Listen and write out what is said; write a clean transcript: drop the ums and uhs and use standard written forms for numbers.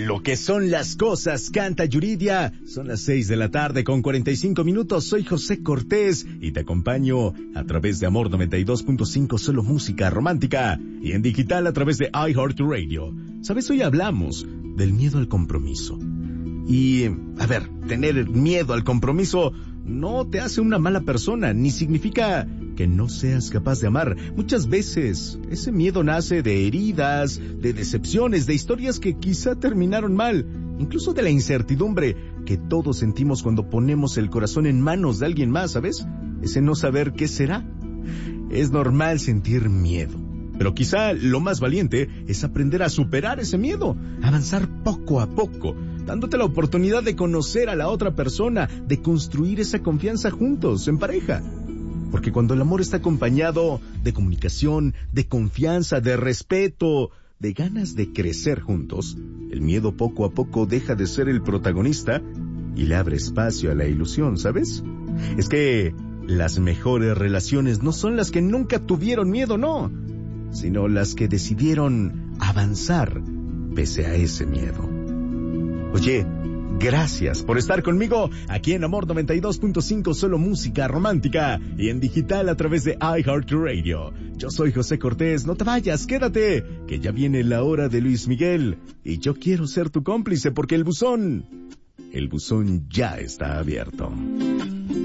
Lo que son las cosas, canta Yuridia. Son las 6 de la tarde con 45 minutos. Soy José Cortés y te acompaño a través de Amor 92.5, solo música romántica, y en digital a través de iHeartRadio. ¿Sabes? Hoy hablamos del miedo al compromiso. Y, tener miedo al compromiso no te hace una mala persona, ni significa que no seas capaz de amar. Muchas veces ese miedo nace de heridas, de decepciones, de historias que quizá terminaron mal, incluso de la incertidumbre que todos sentimos cuando ponemos el corazón en manos de alguien más, ¿sabes? Ese no saber qué será. Es normal sentir miedo, pero quizá lo más valiente es aprender a superar ese miedo, avanzar poco a poco, dándote la oportunidad de conocer a la otra persona, de construir esa confianza juntos, en pareja. Porque cuando el amor está acompañado de comunicación, de confianza, de respeto, de ganas de crecer juntos, el miedo poco a poco deja de ser el protagonista y le abre espacio a la ilusión, ¿sabes? Es que las mejores relaciones no son las que nunca tuvieron miedo, no, sino las que decidieron avanzar pese a ese miedo. Oye, gracias por estar conmigo aquí en Amor 92.5, solo música romántica, y en digital a través de iHeartRadio. Yo soy José Cortés, no te vayas, quédate, que ya viene la hora de Luis Miguel, y yo quiero ser tu cómplice porque el buzón ya está abierto.